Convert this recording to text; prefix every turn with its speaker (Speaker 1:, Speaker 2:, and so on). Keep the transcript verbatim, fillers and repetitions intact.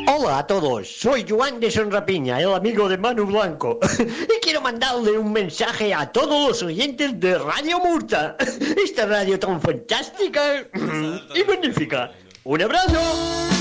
Speaker 1: Hola a todos, soy Joan de Sonrapiña, el amigo de Manu Blanco, y quiero mandarle un mensaje a todos los oyentes de Radio Murta, esta radio tan fantástica y magnífica. ¡Un abrazo!